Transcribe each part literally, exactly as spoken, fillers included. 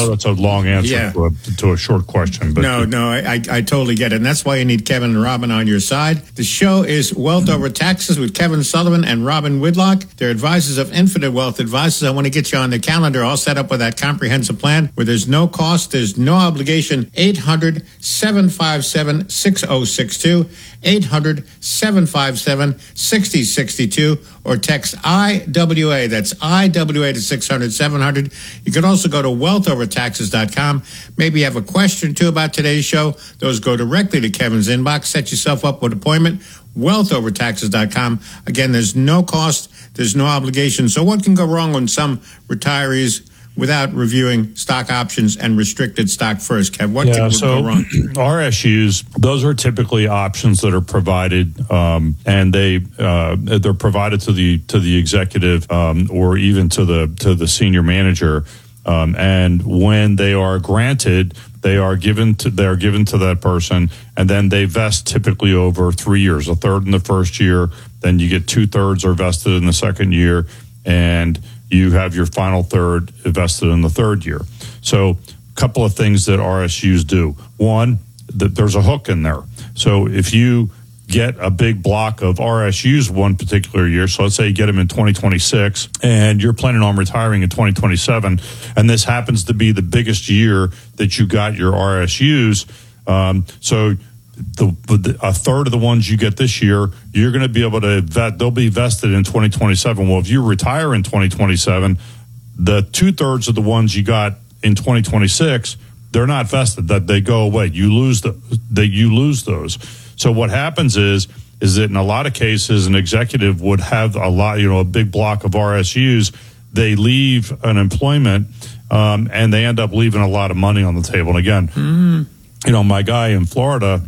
know that's a long answer yeah. to, a, to a short question. But no, no, I, I, I totally get it. And that's why you need Kevin and Robin on your side. The show is Wealth Over Taxes with Kevin Sullivan and Robin Whitlock. They're advisors of Infinite Wealth Advisors. I want to get you on the calendar all set up with that comprehensive plan where there's no cost, there's no obligation. eight hundred, seven five seven, six oh six two, eight hundred, seven five seven, six oh six two, or text I W A. That's I W A to six hundred, seven hundred. You can also go to wealth over taxes dot com. Maybe you have a question or two about today's show. Those go directly to Kevin's inbox. Set yourself up with an appointment. wealth over taxes dot com. Again, there's no cost, there's no obligation. So what can go wrong when some retirees without reviewing stock options and restricted stock first, Kev? What yeah, can so go wrong? R S Us, those are typically options that are provided, um, and they uh, they're provided to the to the executive um, or even to the to the senior manager. Um, and when they are granted, they are given to they are given to that person, and then they vest typically over three years. A third in the first year, then you get two thirds are vested in the second year, and you have your final third invested in the third year. So a couple of things that R S Us do. One, that there's a hook in there. So if you get a big block of R S Us one particular year, so let's say you get them in twenty twenty-six and you're planning on retiring in twenty twenty-seven, and this happens to be the biggest year that you got your R S Us, um, so The, the a third of the ones you get this year, you're going to be able to vet. They'll be vested in twenty twenty-seven. Well, if you retire in twenty twenty-seven, the two thirds of the ones you got in twenty twenty-six, they're not vested. That they go away. You lose the that you lose those. So what happens is is that in a lot of cases, an executive would have a lot, you know, a big block of R S Us. They leave an employment, um, and they end up leaving a lot of money on the table. And again, mm. you know, my guy in Florida,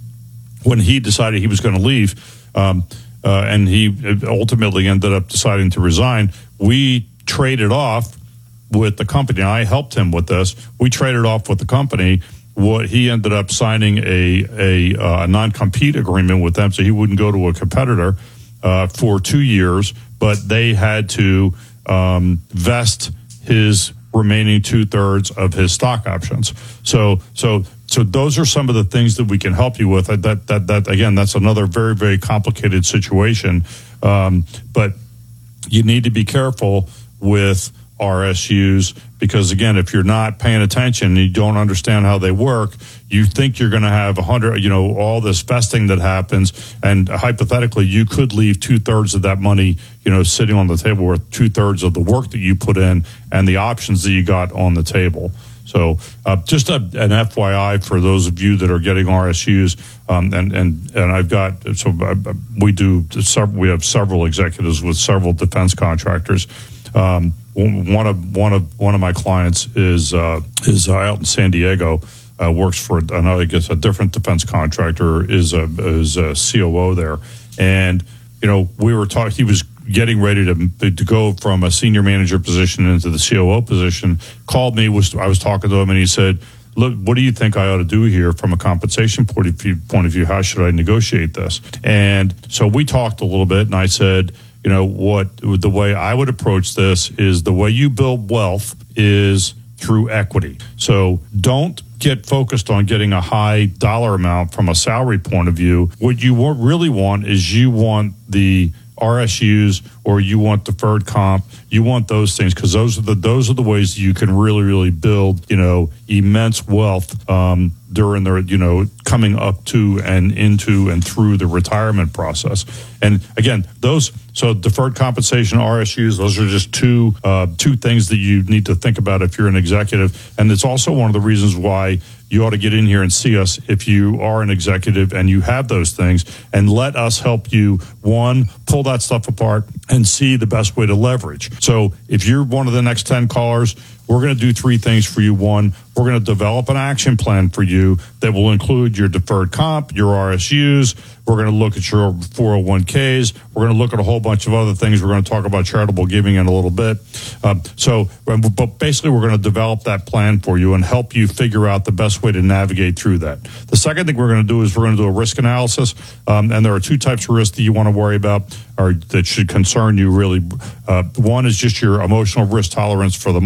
when he decided he was going to leave, um, uh, and he ultimately ended up deciding to resign, we traded off with the company. I helped him with this. We traded off with the company. What he ended up signing a a, uh, non-compete agreement with them, so he wouldn't go to a competitor uh, for two years. But they had to um, vest his remaining two thirds of his stock options. So so. So those are some of the things that we can help you with. That that that again, that's another very very complicated situation. Um, but you need to be careful with R S Us because again, if you're not paying attention and you don't understand how they work, you think you're going to have a hundred, you know, all this vesting that happens, and hypothetically, you could leave two thirds of that money, you know, sitting on the table, with two thirds of the work that you put in and the options that you got on the table. So uh, just a, an F Y I for those of you that are getting R S Us, um, and and and I've got so uh, we do several, we have several executives with several defense contractors. Um, one of one of one of my clients is uh, is uh, out in San Diego, uh, works for another, I guess a different defense contractor, is a is a C O O there, and you know we were talking. He was getting ready to to go from a senior manager position into the C O O position. Called me, was I was talking to him, and he said, "Look, what do you think I ought to do here from a compensation point of view? Point of view, how should I negotiate this?" And so we talked a little bit, and I said, "You know what? The way I would approach this is the way you build wealth is through equity. So don't get focused on getting a high dollar amount from a salary point of view. What you really want is you want the R S Us, or you want deferred comp. You want those things because those are the those are the ways you can really really build, you know, immense wealth um, during the, you know, coming up to and into and through the retirement process. And again, those so deferred compensation, R S Us, those are just two uh, two things that you need to think about if you're an executive. And it's also one of the reasons why you ought to get in here and see us if you are an executive and you have those things, and let us help you, one, pull that stuff apart and see the best way to leverage. So if you're one of the next ten callers, we're going to do three things for you. One, we're going to develop an action plan for you that will include your deferred comp, your R S Us. We're going to look at your four oh one k's. We're going to look at a whole bunch of other things. We're going to talk about charitable giving in a little bit. Um, so, but basically, we're going to develop that plan for you and help you figure out the best way to navigate through that. The second thing we're going to do is we're going to do a risk analysis. Um, and there are two types of risks that you want to worry about, or that should concern you really. Uh, one is just your emotional risk tolerance for the market.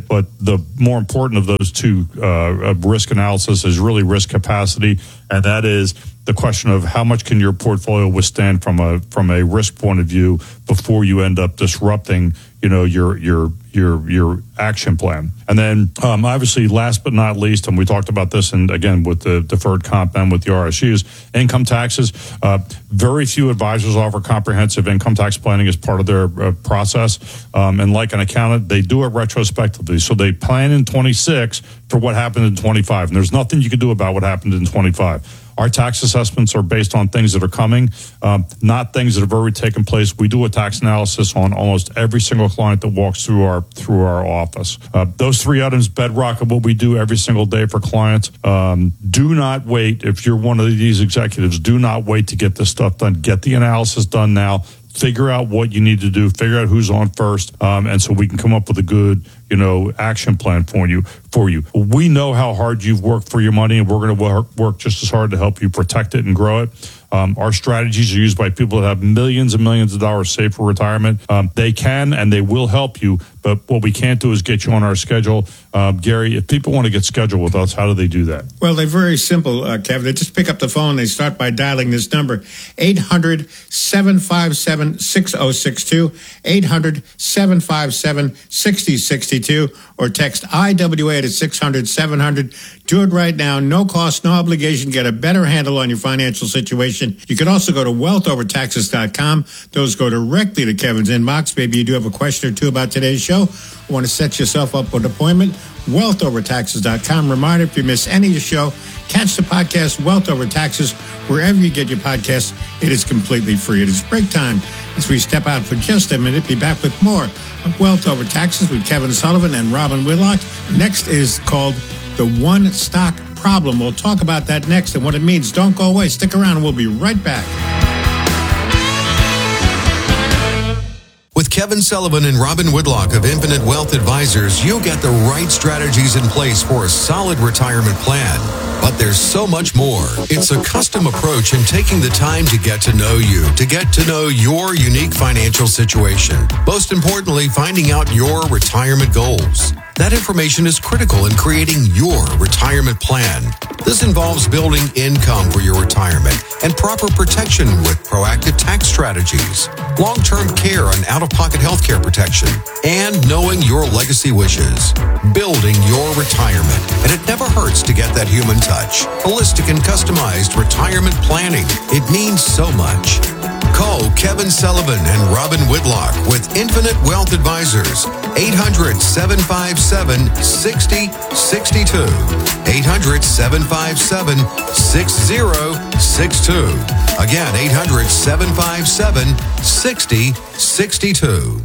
But the more important of those two uh, risk analysis is really risk capacity, and that is the question of how much can your portfolio withstand from a from a risk point of view before you end up disrupting, you know, your your your your action plan. And then um, obviously, last but not least, and we talked about this, and again with the deferred comp and with the R S Us, income taxes. Uh, very few advisors offer comprehensive income tax planning as part of their uh, process. Um, and like an accountant, they do it retrospectively. So they plan in twenty-six for what happened in twenty-five. And there's nothing you can do about what happened in twenty-five. Our tax assessments are based on things that are coming, um, not things that have already taken place. We do a tax analysis on almost every single client that walks through our through our office. Uh, those three items, bedrock of what we do every single day for clients. Um, do not wait. If you're one of these executives, do not wait to get this stuff done. Get the analysis done now. Figure out what you need to do. Figure out who's on first, um, and so we can come up with a good, you know, action plan for you. For you, we know how hard you've worked for your money, and we're going to work, work just as hard to help you protect it and grow it. Um, our strategies are used by people that have millions and millions of dollars saved for retirement. Um, they can and they will help you, but what we can't do is get you on our schedule. Um, Gary, if people want to get scheduled with us, how do they do that? Well, they're very simple, uh, Kevin. They just pick up the phone. They start by dialing this number, eight hundred, seven five seven, six oh six two, eight hundred, seven five seven, six oh six two, or text I W A to six hundred, seven hundred. Do it right now. No cost, no obligation. Get a better handle on your financial situation. You can also go to wealth over taxes dot com. Those go directly to Kevin's inbox. Maybe you do have a question or two about today's show. Want to set yourself up with an appointment? wealth over taxes dot com. Reminder, if you miss any of the show, catch the podcast Wealth Over Taxes wherever you get your podcasts. It is completely free. It is break time as we step out for just a minute. Be back with more of Wealth Over Taxes with Kevin Sullivan and Robin Whitlock. Next is called The One Stock Problem. We'll talk about that next and what it means. Don't go away. Stick around and we'll be right back. With Kevin Sullivan and Robin Whitlock of Infinite Wealth Advisors, you'll get the right strategies in place for a solid retirement plan. But there's so much more. It's a custom approach in taking the time to get to know you, to get to know your unique financial situation. Most importantly, finding out your retirement goals. That information is critical in creating your retirement plan. This involves building income for your retirement and proper protection with proactive tax strategies, long-term care and out-of-pocket health care protection, and knowing your legacy wishes. Building your retirement. And it never hurts to get that human touch. Holistic and customized retirement planning. It means so much. Call Kevin Sullivan and Robin Whitlock with Infinite Wealth Advisors. eight hundred, seven five seven, six oh six two. eight hundred, seven five seven, six oh six two. Again, eight hundred, seven five seven, six oh six two.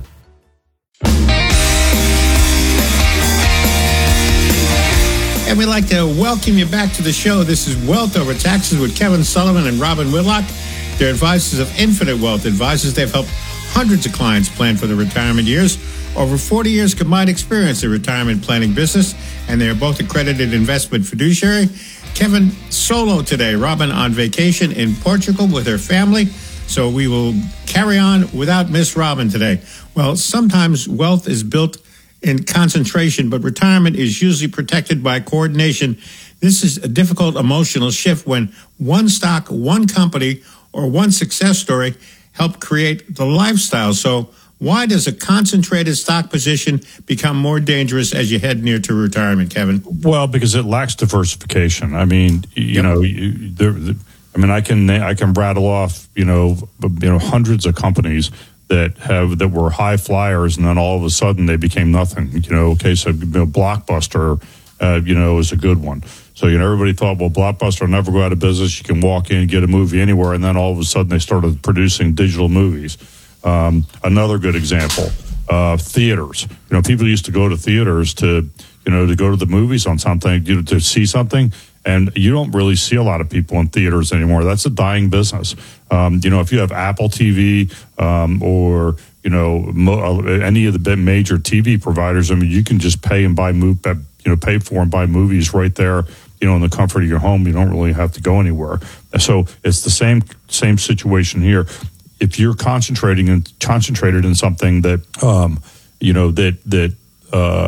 And we'd like to welcome you back to the show. This is Wealth Over Taxes with Kevin Sullivan and Robin Whitlock. They're advisors of Infinite Wealth Advisors. They've helped hundreds of clients plan for their retirement years. Over forty years combined experience in retirement planning business, and they are both accredited investment fiduciary. Kevin solo today, Robin on vacation in Portugal with her family. So we will carry on without Miss Robin today. Well, sometimes wealth is built in concentration, but retirement is usually protected by coordination. This is a difficult emotional shift when one stock, one company, or one success story help create the lifestyle. So why does a concentrated stock position become more dangerous as you head near to retirement, Kevin? Well, because it lacks diversification. I mean, you yep. know, you, there, the, I mean, I can I can rattle off, you know, you know, hundreds of companies that have that were high flyers, and then all of a sudden they became nothing. You know, okay, so you know, Blockbuster, uh, you know, is a good one. So, you know, everybody thought, well, Blockbuster will never go out of business. You can walk in and get a movie anywhere. And then all of a sudden they started producing digital movies. Um, another good example, uh, theaters. You know, people used to go to theaters to, you know, to go to the movies on something, you know, to see something. And you don't really see a lot of people in theaters anymore. That's a dying business. Um, you know, if you have Apple T V um, or, you know, mo- any of the big major T V providers, I mean, you can just pay and buy, move, you know, pay for and buy movies right there, you know, in the comfort of your home. You don't really have to go anywhere. So it's the same same situation here. If you're concentrating and concentrated in something that, um, you know, that that uh,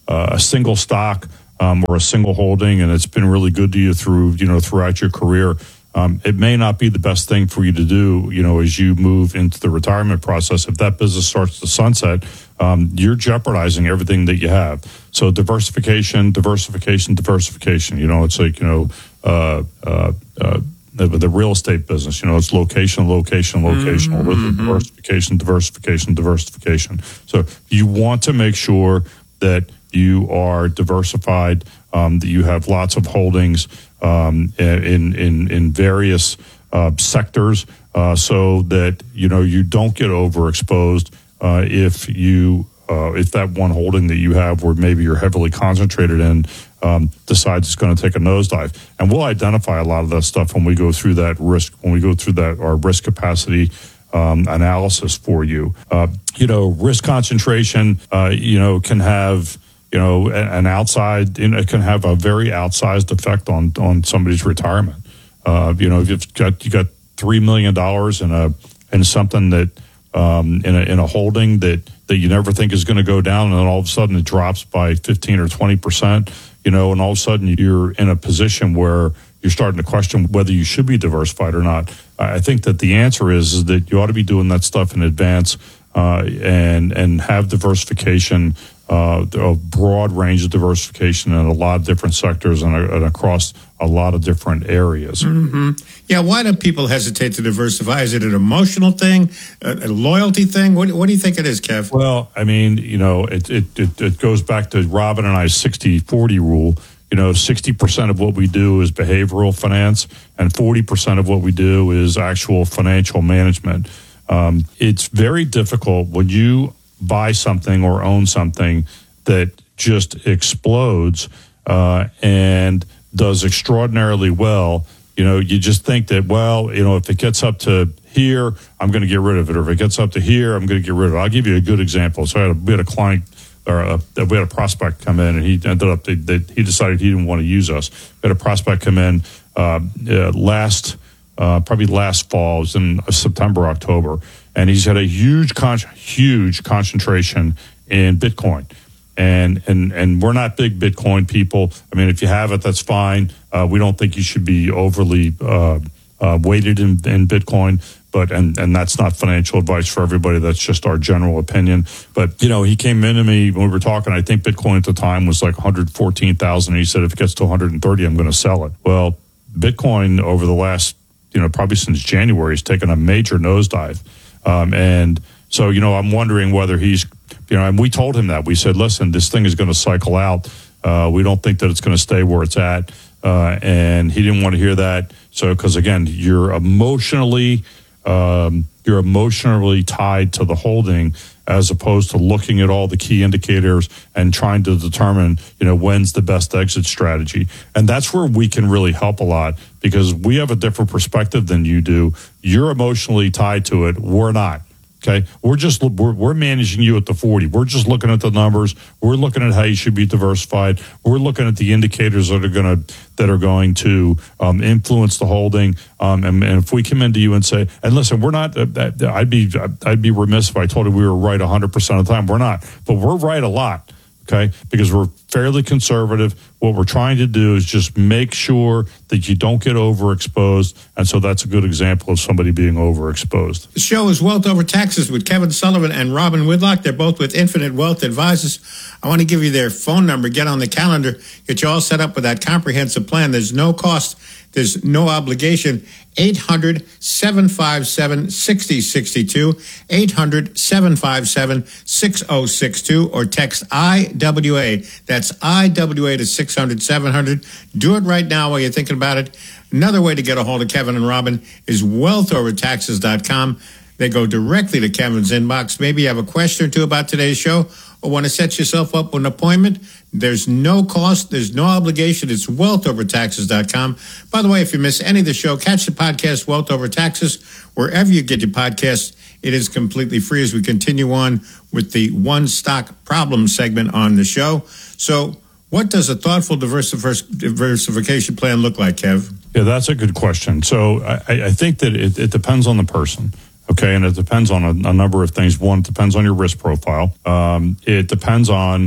uh, a single stock um, or a single holding, and it's been really good to you through you know throughout your career. Um, it may not be the best thing for you to do, you know, as you move into the retirement process. If that business starts to sunset, um, you're jeopardizing everything that you have. So diversification, diversification, diversification. You know, it's like, you know, uh, uh, uh, the, the real estate business, you know, it's location, location, location, mm-hmm. diversification, diversification, diversification. So you want to make sure that you are diversified, um, that you have lots of holdings um, in in in various uh, sectors, uh, so that you know you don't get overexposed uh, if you uh, if that one holding that you have, where maybe you're heavily concentrated in, um, decides it's going to take a nosedive. And we'll identify a lot of that stuff when we go through that risk when we go through that our risk capacity um, analysis for you. Uh, you know, risk concentration, uh, you know, can have. You know, an outside, it can have a very outsized effect on, on somebody's retirement. Uh, you know, if you've got you got three million dollars in a in something that um, in a in a holding that, that you never think is going to go down, and then all of a sudden it drops by fifteen or twenty percent. You know, and all of a sudden you're in a position where you're starting to question whether you should be diversified or not. I think that the answer is, is that you ought to be doing that stuff in advance uh, and and have diversification. Uh, a broad range of diversification in a lot of different sectors and, and across a lot of different areas. Mm-hmm. Yeah, why do people hesitate to diversify? Is it an emotional thing, a, a loyalty thing? What, what do you think it is, Kev? Well, I mean, you know, it, it, it, it goes back to Robin and I's sixty forty rule. You know, sixty percent of what we do is behavioral finance, and forty percent of what we do is actual financial management. Um, it's very difficult when you buy something or own something that just explodes uh, and does extraordinarily well. You know, you just think that, well, you know, if it gets up to here, I'm going to get rid of it. Or if it gets up to here, I'm going to get rid of it. I'll give you a good example. So I had a, we had a client, or a, we had a prospect come in, and he ended up, they, they, he decided he didn't want to use us. We had a prospect come in uh, uh, last, uh, probably last fall, it was in September, October. And he's had a huge, con- huge concentration in Bitcoin, and and and we're not big Bitcoin people. I mean, if you have it, that's fine. Uh, we don't think you should be overly uh, uh, weighted in, in Bitcoin, but and and that's not financial advice for everybody. That's just our general opinion. But you know, he came in to me when we were talking. I think Bitcoin at the time was like one hundred fourteen thousand. He said, if it gets to one hundred thirty, I'm going to sell it. Well, Bitcoin over the last, you know, probably since January has taken a major nosedive. Um, and so, you know, I'm wondering whether he's, you know, and we told him that. We said, listen, this thing is going to cycle out. Uh, we don't think that it's going to stay where it's at. Uh, and he didn't want to hear that. So, because again, you're emotionally, um, you're emotionally tied to the holding, as opposed to looking at all the key indicators and trying to determine, you know, when's the best exit strategy. And that's where we can really help a lot, because we have a different perspective than you do. You're emotionally tied to it. We're not. Okay, we're just we're, we're managing you at the forty. We're just looking at the numbers. We're looking at how you should be diversified. We're looking at the indicators that are going to that are going to um, influence the holding. Um, and, and if we come into you and say, and listen, we're not. Uh, I'd be I'd be remiss if I told you we were right one hundred percent of the time. We're not, but we're right a lot. Okay, because we're fairly conservative. What we're trying to do is just make sure that you don't get overexposed. And so that's a good example of somebody being overexposed. The show is Wealth Over Taxes with Kevin Sullivan and Robin Whitlock. They're both with Infinite Wealth Advisors. I want to give you their phone number. Get on the calendar. Get you all set up with that comprehensive plan. There's no cost. There's no obligation. eight hundred, seven five seven, six oh six two, eight hundred, seven five seven, six oh six two, or text I W A. That's I W A to six hundred, seven hundred. Do it right now while you're thinking about it. Another way to get a hold of Kevin and Robin is wealth over taxes dot com. They go directly to Kevin's inbox. Maybe you have a question or two about today's show, or want to set yourself up with an appointment. There's no cost. There's no obligation. It's wealth over taxes dot com. By the way, if you miss any of the show, catch the podcast Wealth Over Taxes wherever you get your podcasts. It is completely free as we continue on with the one stock problem segment on the show. So what does a thoughtful diversif- diversification plan look like, Kev? Yeah, that's a good question. So I, I think that it, it depends on the person. Okay, and it depends on a, a number of things. One, it depends on your risk profile. Um, it depends on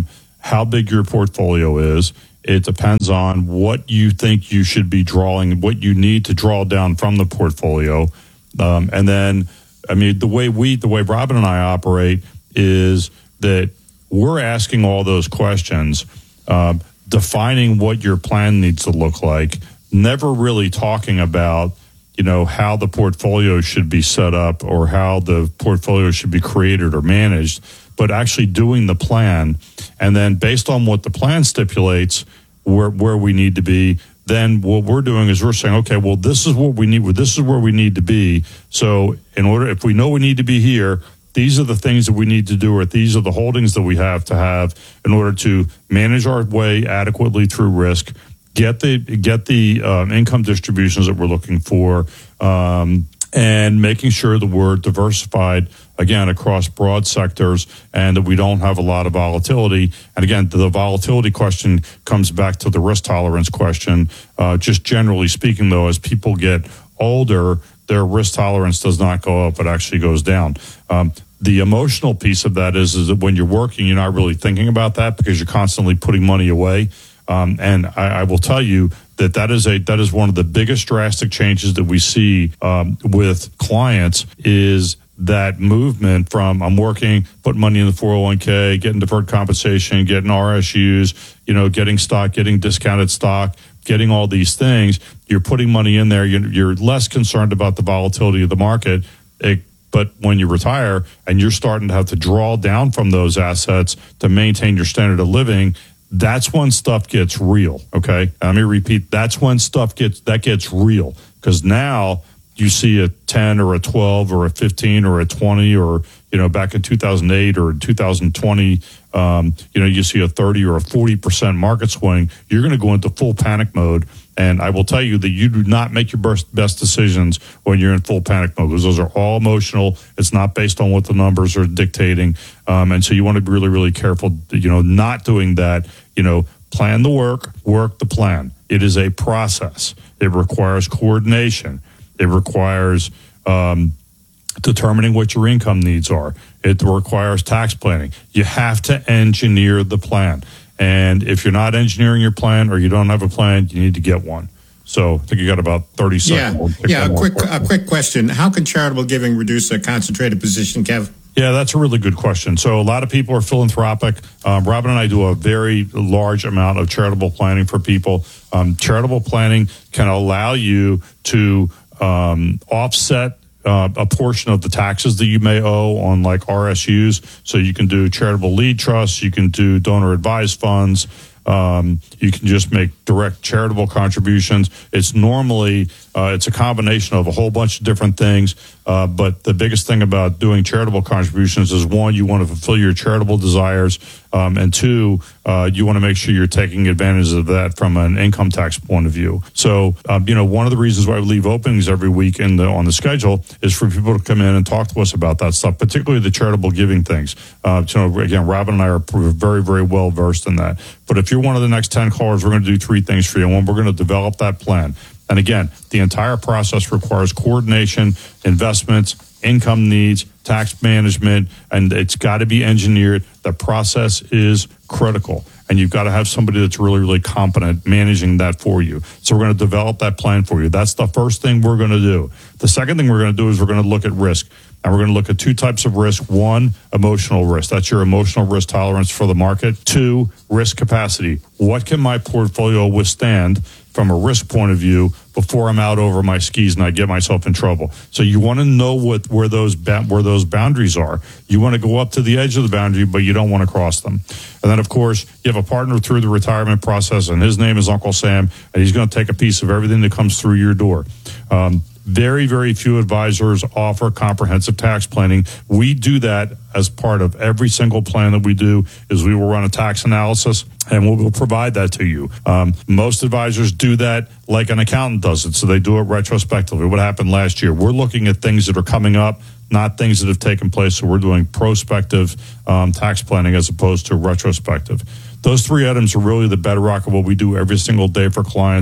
how big your portfolio is. It depends on what you think you should be drawing, what you need to draw down from the portfolio. Um, and then, I mean, the way we, the way Robin and I operate is that we're asking all those questions, uh, defining what your plan needs to look like, never really talking about, you know, how the portfolio should be set up or how the portfolio should be created or managed, but actually doing the plan. And then based on what the plan stipulates, where where we need to be, then what we're doing is we're saying, okay, well, this is what we need. This is where we need to be. So in order, if we know we need to be here, these are the things that we need to do, or these are the holdings that we have to have in order to manage our way adequately through risk, get the get the um, income distributions that we're looking for, um, and making sure that we're diversified, again, across broad sectors and that we don't have a lot of volatility. And again, the volatility question comes back to the risk tolerance question. Uh, just generally speaking, though, as people get older, their risk tolerance does not go up, it actually goes down. Um, the emotional piece of that is, is that when you're working, you're not really thinking about that because you're constantly putting money away. Um, and I, I will tell you that that is a that is one of the biggest drastic changes that we see um, with clients is that movement from I'm working, put money in the four oh one k, getting deferred compensation, getting R S Us, you know, getting stock, getting discounted stock, getting all these things. You're putting money in there. You're, you're less concerned about the volatility of the market. It, but when you retire and you're starting to have to draw down from those assets to maintain your standard of living, that's when stuff gets real. Okay. Let me repeat. That's when stuff gets, that gets real, because now you see a ten or a twelve or a fifteen or a twenty, or, you know, back in two thousand eight or two thousand twenty, um, you know, you see a thirty or a forty percent market swing. You're going to go into full panic mode. And I will tell you that you do not make your best, best decisions when you're in full panic mode, because those are all emotional. It's not based on what the numbers are dictating. Um, and so you want to be really, really careful, you know, not doing that. You know, plan the work, work the plan. It is a process. It requires coordination. It requires um, determining what your income needs are. It requires tax planning. You have to engineer the plan. And if you're not engineering your plan, or you don't have a plan, you need to get one. So I think you got about thirty seconds. Yeah, yeah. A quick, a quick question. How can charitable giving reduce a concentrated position, Kev? Yeah, that's a really good question. So a lot of people are philanthropic. Um, Robin and I do a very large amount of charitable planning for people. Um, charitable planning can allow you to um, offset uh, a portion of the taxes that you may owe on, like R S Us. So you can do charitable lead trusts. You can do donor advised funds. Um, you can just make direct charitable contributions. It's normally, uh, it's a combination of a whole bunch of different things. Uh, but the biggest thing about doing charitable contributions is, one, you want to fulfill your charitable desires. Um, and two, uh, you want to make sure you're taking advantage of that from an income tax point of view. So, um, you know, one of the reasons why we leave openings every week in the, on the schedule is for people to come in and talk to us about that stuff, particularly the charitable giving things. Uh, so again, Robin and I are very, very well versed in that. But if you're one of the next ten callers, we're going to do three things for you. One, we're going to develop that plan. And again, the entire process requires coordination, investments, income needs, tax management, and it's got to be engineered. The process is critical, and you've got to have somebody that's really, really competent managing that for you. So we're going to develop that plan for you. That's the first thing we're going to do. The second thing we're going to do is we're going to look at risk. And we're going to look at two types of risk. One, emotional risk. That's your emotional risk tolerance for the market. Two, risk capacity. What can my portfolio withstand from a risk point of view before I'm out over my skis and I get myself in trouble? So you want to know what where those ba- where those boundaries are. You want to go up to the edge of the boundary, but you don't want to cross them. And then, of course, you have a partner through the retirement process, and his name is Uncle Sam, and he's going to take a piece of everything that comes through your door. Um, Very, very few advisors offer comprehensive tax planning. We do that as part of every single plan that we do. Is we will run a tax analysis, and we will provide that to you. Um, most advisors do that like an accountant does it, so they do it retrospectively. What happened last year? We're looking at things that are coming up, not things that have taken place. So we're doing prospective um, tax planning as opposed to retrospective. Those three items are really the bedrock of what we do every single day for clients.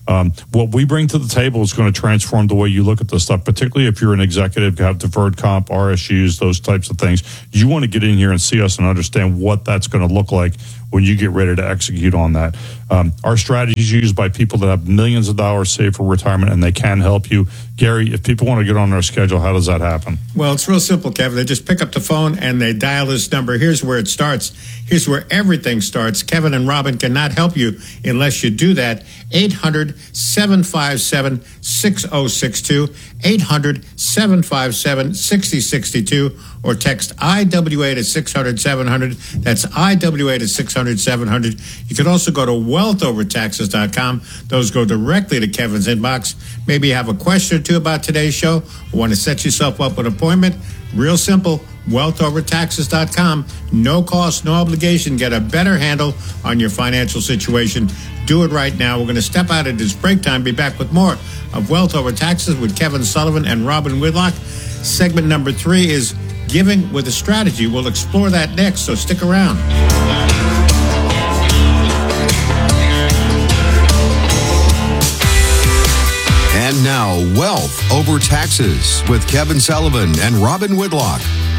Um, what we bring to the table is going to transform the way you look at this stuff, particularly if you're an executive, have deferred comp, R S Us, those types of things. You want to get in here and see us and understand what that's going to look like when you get ready to execute on that. Um, our strategy is used by people that have millions of dollars saved for retirement, and they can help you. Gary, if people want to get on their schedule, how does that happen? Well, it's real simple, Kevin. They just pick up the phone and they dial this number. Here's where it starts. Here's where everything starts. Kevin and Robin cannot help you unless you do that. eight hundred, seven five seven, six oh six two, eight hundred, seven five seven, six oh six two, or text I W A to six hundred, seven hundred. That's I W A to six hundred, seven hundred. You can also go to wealth over taxes dot com. Those go directly to Kevin's inbox. Maybe you have a question or two about today's show, or want to set yourself up with an appointment. Real simple, wealth over taxes dot com. No cost, no obligation. Get a better handle on your financial situation. Do it right now. We're going to step out at this break time. Be back with more of Wealth Over Taxes with Kevin Sullivan and Robin Whitlock. Segment number three is Giving with a Strategy. We'll explore that next, so stick around. And now, Wealth Over Taxes with Kevin Sullivan and Robin Whitlock.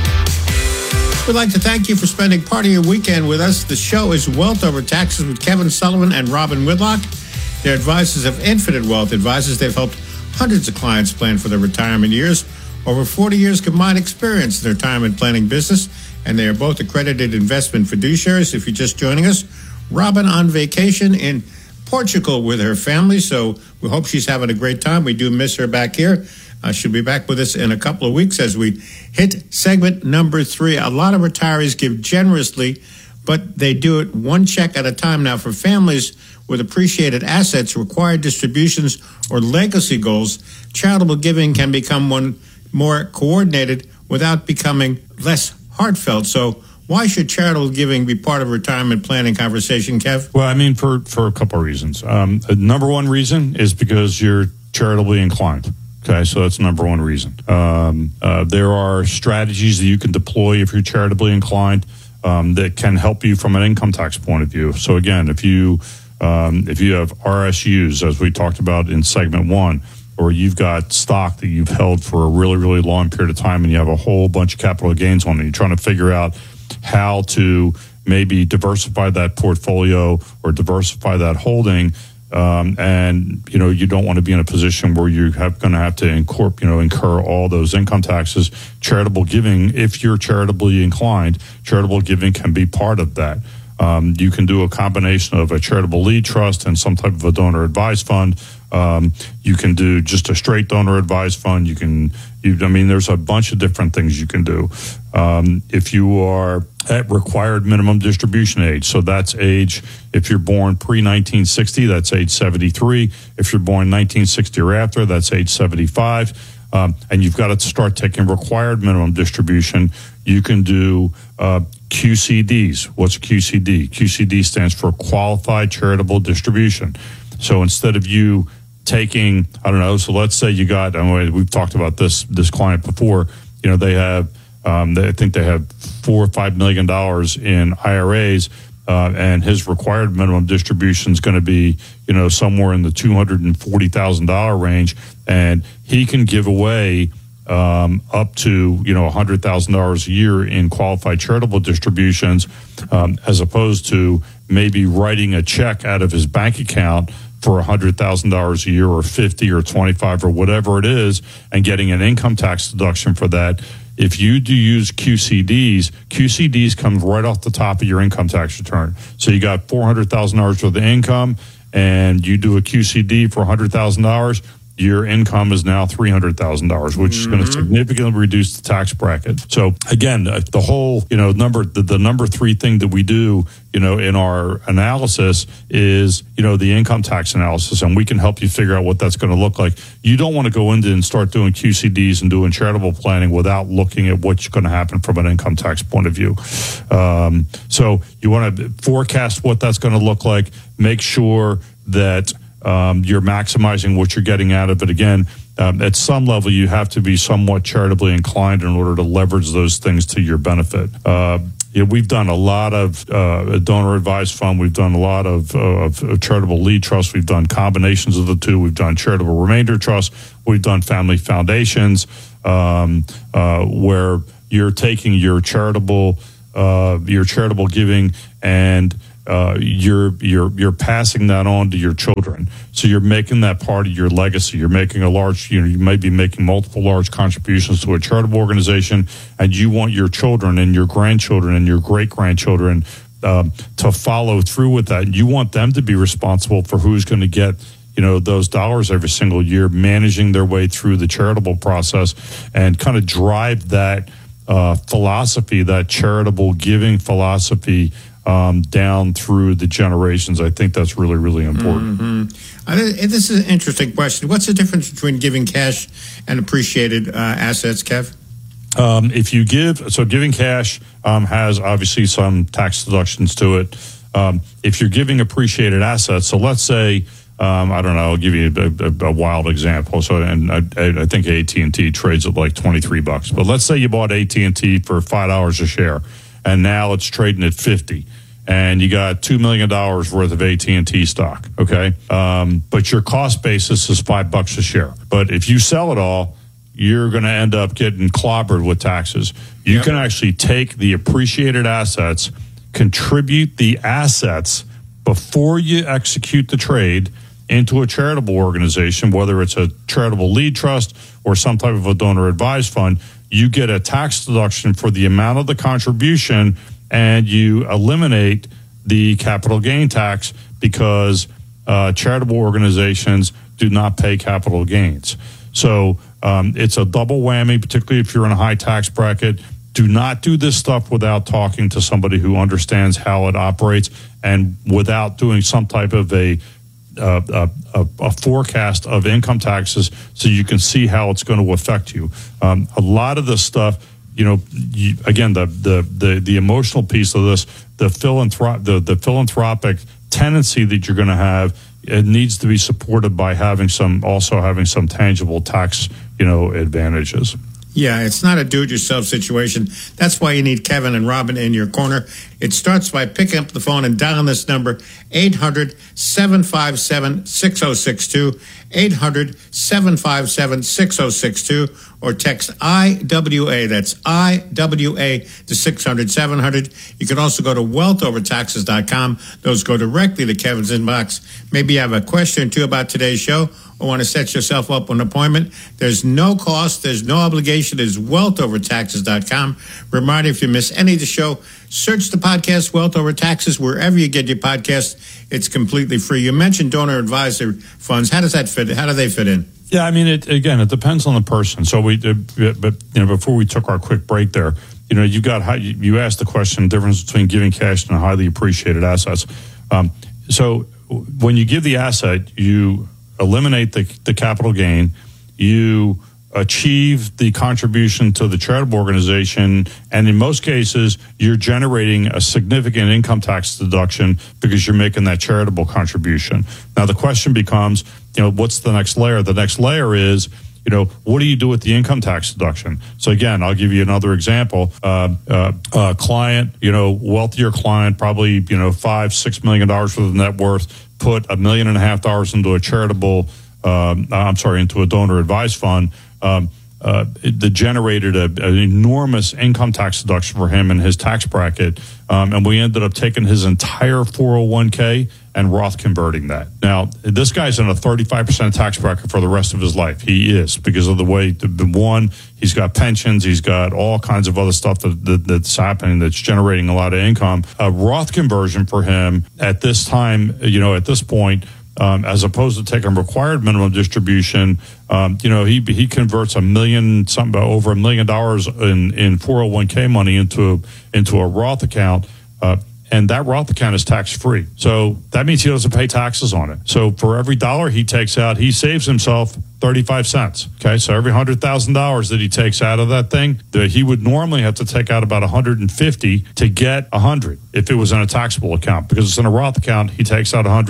We'd like to thank you for spending part of your weekend with us. The show is Wealth Over Taxes with Kevin Sullivan and Robin Whitlock. They're advisors of Infinite Wealth Advisors. They've helped hundreds of clients plan for their retirement years. Over forty years combined experience in the retirement planning business, and they are both accredited investment fiduciaries. If you're just joining us, Robin on vacation in Portugal with her family, so we hope she's having a great time. We do miss her back here. Uh, she'll be back with us in a couple of weeks as we hit segment number three. A lot of retirees give generously, but they do it one check at a time. Now, for families with appreciated assets, required distributions, or legacy goals, charitable giving can become one more coordinated without becoming less heartfelt. So why should charitable giving be part of retirement planning conversation, Kev? Well, I mean, for, for a couple of reasons. Um, number one reason is because you're charitably inclined. Okay, so that's number one reason. Um, uh, there are strategies that you can deploy if you're charitably inclined um, that can help you from an income tax point of view. So again, if you um, if you have R S Us, as we talked about in segment one, or you've got stock that you've held for a really, really long period of time and you have a whole bunch of capital gains on it, you're trying to figure out how to maybe diversify that portfolio or diversify that holding. Um, and, you know, you don't want to be in a position where you have going to have to incorporate, you know, incur all those income taxes. Charitable giving, if you're charitably inclined, charitable giving can be part of that. Um, you can do a combination of a charitable lead trust and some type of a donor advised fund. Um, you can do just a straight donor advised fund. You can, you, I mean, there's a bunch of different things you can do. Um, if you are at required minimum distribution age, so that's age, if you're born pre nineteen sixty, that's age seventy-three. If you're born nineteen sixty or after, that's age seventy-five. Um, and you've got to start taking required minimum distribution. You can do uh, Q C Ds. What's a Q C D? Q C D stands for Qualified Charitable Distribution. So instead of you taking, I don't know, so let's say you got, I mean, we've talked about this this client before, you know, they have, um, they, I think they have four or five million dollars in I R As, uh, and his required minimum distribution is going to be, you know, somewhere in the two hundred forty thousand dollars range, and he can give away um, up to, you know, one hundred thousand dollars a year in qualified charitable distributions, um, as opposed to maybe writing a check out of his bank account for one hundred thousand dollars a year or fifty or twenty-five or whatever it is and getting an income tax deduction for that. If you do use Q C Ds, Q C Ds comes right off the top of your income tax return. So you got four hundred thousand dollars worth of income and you do a Q C D for one hundred thousand dollars, your income is now three hundred thousand dollars, which mm-hmm. is going to significantly reduce the tax bracket. So again, the whole, you know, number, the, the number three thing that we do, you know, in our analysis is, you know, the income tax analysis, and we can help you figure out what that's going to look like. You don't want to go into and start doing Q C Ds and doing charitable planning without looking at what's going to happen from an income tax point of view. Um, so you want to forecast what that's going to look like, make sure that Um, you're maximizing what you're getting out of it. Again, um, at some level, you have to be somewhat charitably inclined in order to leverage those things to your benefit. Uh, Yeah, we've done a lot of uh, donor advised fund. We've done a lot of, uh, of, of charitable lead trust. We've done combinations of the two. We've done charitable remainder trust. We've done family foundations, um, uh, where you're taking your charitable uh, your charitable giving and uh, you're you're you're passing that on to your children. So you're making that part of your legacy. You're making a large, you know, you may be making multiple large contributions to a charitable organization, and you want your children and your grandchildren and your great grandchildren um, to follow through with that. You want them to be responsible for who's going to get, you know, those dollars every single year, managing their way through the charitable process, and kind of drive that uh, philosophy, that charitable giving philosophy, Um, down through the generations. I think that's really, really important. Mm-hmm. Uh, this is an interesting question. What's the difference between giving cash and appreciated uh, assets, Kev? Um, if you give, so giving cash um, has obviously some tax deductions to it. Um, if you're giving appreciated assets, so let's say, um, I don't know, I'll give you a, a, a wild example. So, and I, I think A T and T trades at like twenty-three bucks. But let's say you bought A T and T for five dollars a share, and now it's trading at fifty. And you got two million dollars worth of A T and T stock, okay? Um, but your cost basis is five bucks a share. But if you sell it all, you're going to end up getting clobbered with taxes. You yep. can actually take the appreciated assets, contribute the assets before you execute the trade into a charitable organization, whether it's a charitable lead trust or some type of a donor advised fund. You get a tax deduction for the amount of the contribution, and you eliminate the capital gain tax because uh, charitable organizations do not pay capital gains. So um, it's a double whammy, particularly if you're in a high tax bracket. Do not do this stuff without talking to somebody who understands how it operates, and without doing some type of a uh, a, a forecast of income taxes so you can see how it's going to affect you. Um, a lot of this stuff, you know, you, again, the, the the the emotional piece of this, the philanthrop the, the philanthropic tendency that you're going to have, it needs to be supported by having some, also having some tangible tax, you know, advantages. Yeah, it's not a do-it-yourself situation. That's why you need Kevin and Robin in your corner. It starts by picking up the phone and dialing this number, eight hundred, seven five seven, six oh six two, eight hundred, seven five seven, six oh six two, or text I W A, that's I W A, to six hundred, seven hundred. You can also go to wealth over taxes dot com. Those go directly to Kevin's inbox. Maybe you have a question or two about today's show, or want to set yourself up an appointment. There's no cost. There's no obligation. It's wealth over taxes dot com. Reminder, if you miss any of the show, search the podcast Wealth Over Taxes wherever you get your podcast. It's completely free. You mentioned donor advisor funds. How does that fit? How do they fit in? Yeah, I mean, it, again, it depends on the person. So we, uh, but you know, before we took our quick break there, you know, you got how you, you asked the question, difference between giving cash and highly appreciated assets. Um, so when you give the asset, you eliminate the, the capital gain, you achieve the contribution to the charitable organization, and in most cases, you're generating a significant income tax deduction because you're making that charitable contribution. Now, the question becomes, you know, what's the next layer? The next layer is, you know, what do you do with the income tax deduction? So again, I'll give you another example. Uh, uh, uh, client, you know, wealthier client, probably, you know, five, six million dollars worth of net worth, put a million and a half dollars into a charitable, um, I'm sorry, into a donor advised fund. Um, uh, it, that generated a, an enormous income tax deduction for him in his tax bracket. Um, and we ended up taking his entire four oh one k and Roth converting that. Now, this guy's in a thirty-five percent tax bracket for the rest of his life. He is, because of the way, the one, he's got pensions, he's got all kinds of other stuff that, that, that's happening that's generating a lot of income. A Roth conversion for him at this time, you know, at this point, Um, as opposed to taking required minimum distribution, um, you know, he he converts a million, something over a million dollars in, in four oh one k money into into a Roth account, uh, and that Roth account is tax free. So that means he doesn't pay taxes on it. So for every dollar he takes out, he saves himself thirty-five cents. Okay, so every one hundred thousand dollars that he takes out of that thing, that he would normally have to take out about one hundred fifty to get one hundred if it was in a taxable account. Because it's in a Roth account, he takes out one hundred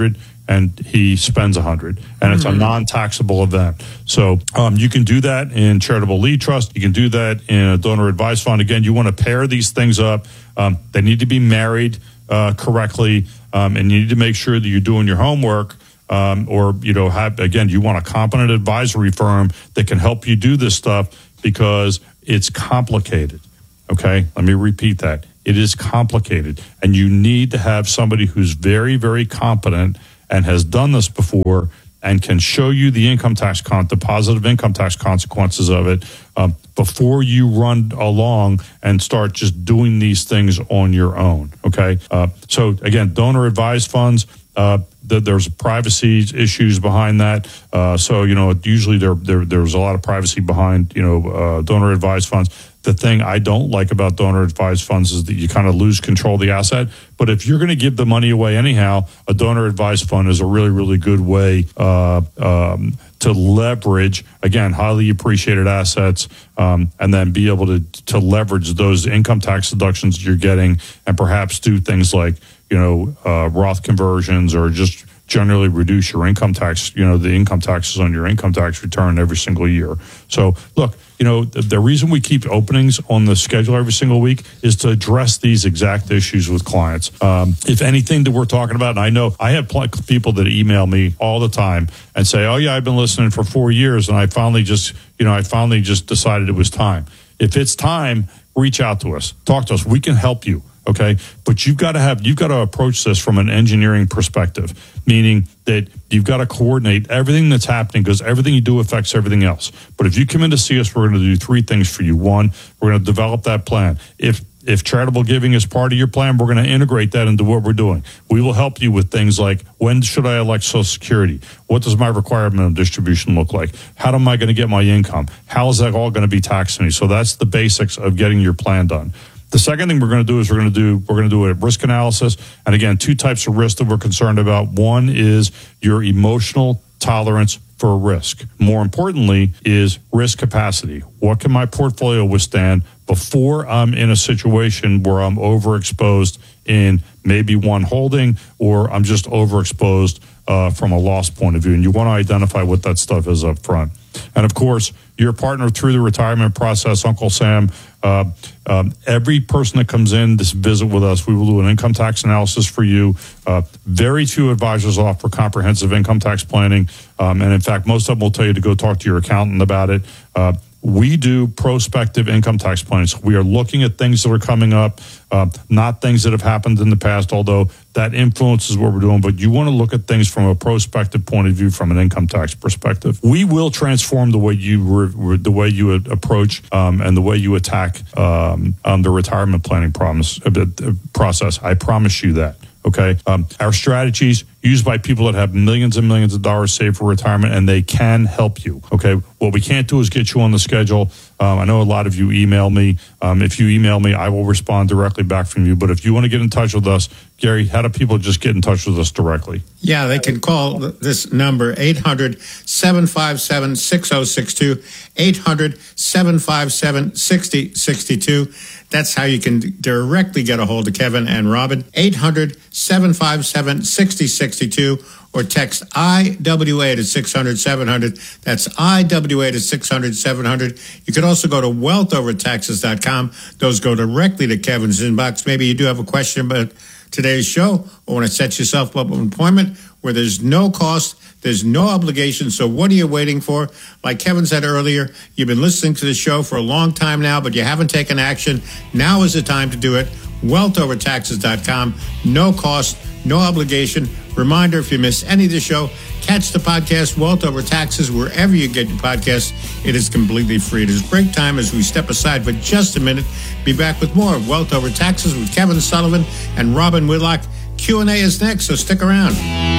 and he spends a hundred, and it's a non-taxable event. So um, you can do that in charitable lead trust. You can do that in a donor advised fund. Again, you want to pair these things up. Um, they need to be married uh, correctly, um, and you need to make sure that you're doing your homework. Um, or, you know, have, again, you want a competent advisory firm that can help you do this stuff because it's complicated. Okay, let me repeat that. It is complicated, and you need to have somebody who's very, very competent and has done this before and can show you the income tax, con- the positive income tax consequences of it um, before you run along and start just doing these things on your own. Okay, uh, so again, donor advised funds. Uh, th- there's privacy issues behind that. Uh, so, you know, usually there, there there's a lot of privacy behind, you know, uh, donor advised funds. The thing I don't like about donor advised funds is that you kind of lose control of the asset. But if you're going to give the money away anyhow, a donor advised fund is a really, really good way uh, um, to leverage, again, highly appreciated assets, um, and then be able to to leverage those income tax deductions you're getting and perhaps do things like, you know, uh, Roth conversions or just generally reduce your income tax, you know, the income taxes on your income tax return every single year. So, look, you know, the, the reason we keep openings on the schedule every single week is to address these exact issues with clients. Um, if anything that we're talking about, and I know I have pl- people that email me all the time and say, oh, yeah, I've been listening for four years and I finally just, you know, I finally just decided it was time. If it's time, reach out to us. Talk to us. We can help you. Okay, but you've got to have you've got to approach this from an engineering perspective, meaning that you've got to coordinate everything that's happening because everything you do affects everything else. But if you come in to see us, we're going to do three things for you. One, we're going to develop that plan. If if charitable giving is part of your plan, we're going to integrate that into what we're doing. We will help you with things like, when should I elect Social Security? What does my required minimum distribution look like? How am I going to get my income? How is that all going to be taxed to me? So that's the basics of getting your plan done. The second thing we're going to do is we're going to do we're going to do a risk analysis. And again, two types of risk that we're concerned about. One is your emotional tolerance for risk. More importantly is risk capacity. What can my portfolio withstand before I'm in a situation where I'm overexposed in maybe one holding or I'm just overexposed uh, from a loss point of view? And you want to identify what that stuff is up front. And of course, your partner through the retirement process, Uncle Sam. Uh, um, every person that comes in this visit with us, we will do an income tax analysis for you. Uh, very few advisors offer comprehensive income tax planning. Um, and in fact, most of them will tell you to go talk to your accountant about it. Uh, we do prospective income tax planning. So we are looking at things that are coming up, uh, not things that have happened in the past, although that influences what we're doing. But you want to look at things from a prospective point of view, from an income tax perspective. We will transform the way you re- the way you approach um, and the way you attack um, um, the retirement planning promise, uh, process. I promise you that. Okay. Um, our strategies used by people that have millions and millions of dollars saved for retirement, and they can help you. Okay. What we can't do is get you on the schedule. Um, I know a lot of you email me. Um, if you email me, I will respond directly back from you. But if you want to get in touch with us, Gary, how do people just get in touch with us directly? Yeah, they can call this number, eight hundred, seven five seven, six oh six two, eight hundred, seven five seven, six oh six two. That's how you can directly get a hold of Kevin and Robin, eight hundred, seven five seven, six oh six two, or text I W A to six hundred, seven hundred. That's I W A to six hundred, seven hundred. You could also go to wealth over taxes dot com. Those go directly to Kevin's inbox. Maybe you do have a question about today's show or want to set yourself up an appointment where there's no cost, there's no obligation. So what are you waiting for? Like Kevin said earlier, you've been listening to the show for a long time now, but you haven't taken action. Now is the time to do it. wealth over taxes dot com. No cost, no obligation. Reminder, if you miss any of the show, catch the podcast Wealth Over Taxes wherever you get your podcasts. It is completely free. It is break time as we step aside for just a minute. Be back with more of Wealth Over Taxes with Kevin Sullivan and Robin Whitlock. Q and A is next, so stick around.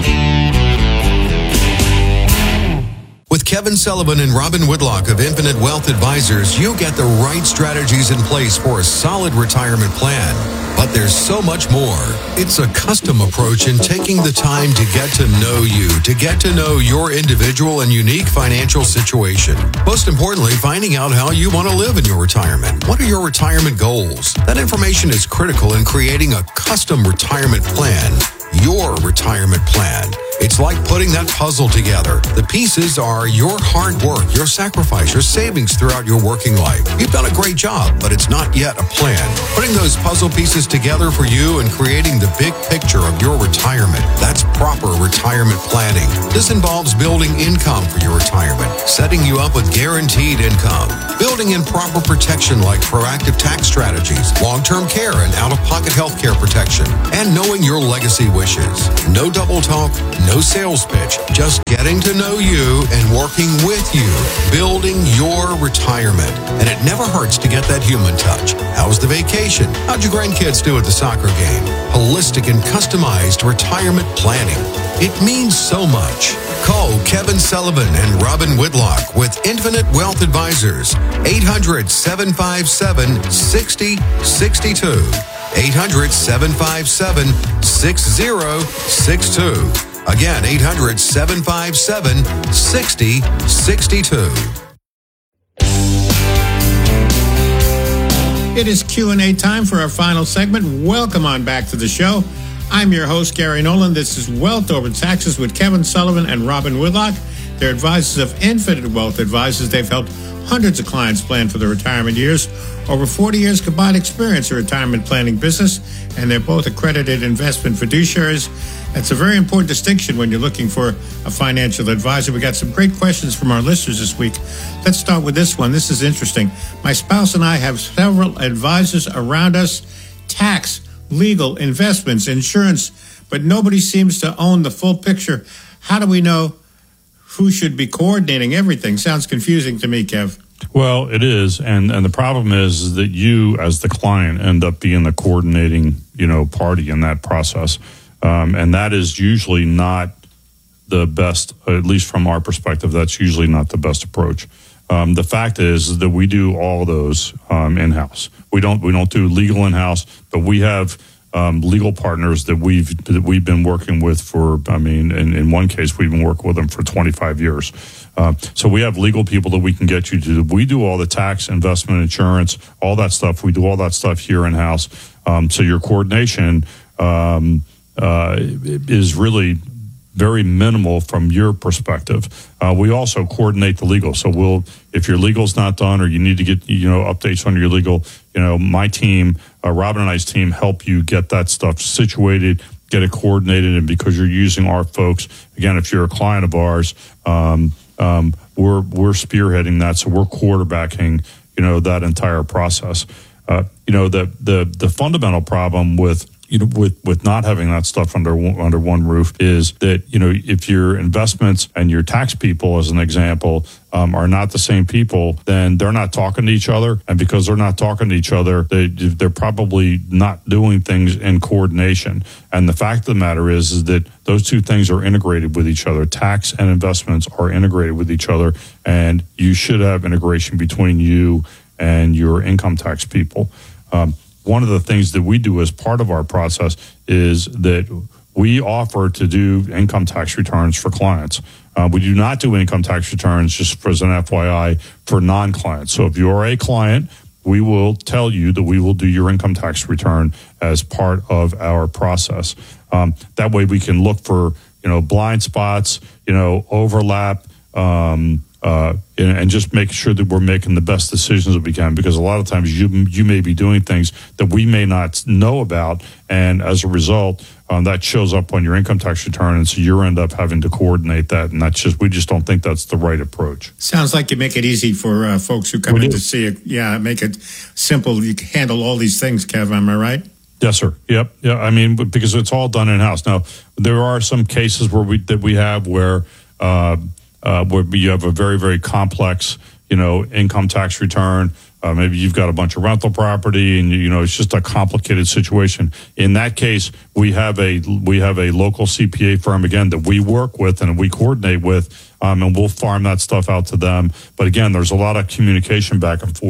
With Kevin Sullivan and Robin Whitlock of Infinite Wealth Advisors, you get the right strategies in place for a solid retirement plan. But there's so much more. It's a custom approach in taking the time to get to know you, to get to know your individual and unique financial situation. Most importantly, finding out how you want to live in your retirement. What are your retirement goals? That information is critical in creating a custom retirement plan. Your retirement plan. It's like putting that puzzle together. The pieces are your hard work, your sacrifice, your savings throughout your working life. You've done a great job, but it's not yet a plan. Putting those puzzle pieces together for you and creating the big picture of your retirement. That's proper retirement planning. This involves building income for your retirement, setting you up with guaranteed income, building in proper protection like proactive tax strategies, long-term care and out-of-pocket health care protection, and knowing your legacy wishes. No double talk, no sales pitch, just getting to know you and working with you, building your retirement. And it never hurts to get that human touch. How's the vacation? How'd your grandkids do at the soccer game? Holistic and customized retirement planning. It means so much. Call Kevin Sullivan and Robin Whitlock with Infinite Wealth Advisors. eight hundred, seven five seven, six zero six two. eight hundred, seven five seven, six zero six two. Again, eight hundred, seven five seven, six zero six two. It is Q and A time for our final segment. Welcome on back to the show. I'm your host, Gary Nolan. This is Wealth Over Taxes with Kevin Sullivan and Robin Whitlock. They're advisors of Infinite Wealth Advisors. They've helped hundreds of clients plan for their retirement years. Over forty years combined experience in retirement planning business, and they're both accredited investment fiduciaries. That's a very important distinction when you're looking for a financial advisor. We got some great questions from our listeners this week. Let's start with this one. This is interesting. My spouse and I have several advisors around us, tax, legal, investments, insurance, but nobody seems to own the full picture. How do we know who should be coordinating everything? Sounds confusing to me, Kev. Well, it is, and and the problem is that you, as the client, end up being the coordinating, you know, party in that process, um, and that is usually not the best. At least from our perspective, that's usually not the best approach. Um, the fact is that we do all those um, in house. We don't we don't do legal in house, but we have um, legal partners that we've that we've been working with for. I mean, in, in one case, we've been working with them for twenty-five years. Uh, so we have legal people that we can get you to. We do all the tax, investment, insurance, all that stuff. We do all that stuff here in house. Um, so your coordination um, uh, is really very minimal from your perspective. Uh, we also coordinate the legal. So we'll, if your legal's not done or you need to get, you know, updates on your legal, you know, my team, uh, Robin and I's team help you get that stuff situated, get it coordinated. And because you're using our folks, again, if you're a client of ours, um, um, we're, we're spearheading that. So we're quarterbacking, you know, that entire process. Uh, you know, the, the, the fundamental problem with, you know, with, with not having that stuff under under one roof is that, you know, if your investments and your tax people, as an example, um, are not the same people, then they're not talking to each other. And because they're not talking to each other, they, they're probably not doing things in coordination. And the fact of the matter is, is that those two things are integrated with each other. Tax and investments are integrated with each other. And you should have integration between you and your income tax people. Um, One of the things that we do as part of our process is that we offer to do income tax returns for clients. Uh, we do not do income tax returns, just as an F Y I, for non-clients. So if you're a client, we will tell you that we will do your income tax return as part of our process. Um, that way we can look for, you know, blind spots, you know, overlap, um, Uh, and, and just make sure that we're making the best decisions that we can, because a lot of times you you may be doing things that we may not know about, and as a result, um, that shows up on your income tax return, and so you end up having to coordinate that, and that's just we just don't think that's the right approach. Sounds like you make it easy for uh, folks who come We in do. to see it. Yeah, make it simple. You can handle all these things, Kev. Am I right? Yes, sir. Yep. Yeah. I mean, because it's all done in house. Now, there are some cases where we that we have where. Uh, Uh, where you have a very, very complex, you know, income tax return. Uh, maybe you've got a bunch of rental property, and you know it's just a complicated situation. In that case, we have a we have a local C P A firm again that we work with and we coordinate with, um, and we'll farm that stuff out to them. But again, there's a lot of communication back and forth,